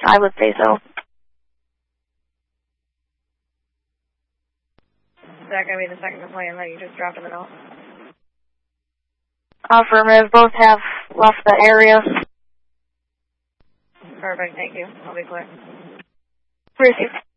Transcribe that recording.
I would say so. Is that going to be the second complaint that you just dropped in the note? Affirmative. Both have left the area. Perfect, thank you. I'll be clear. Received.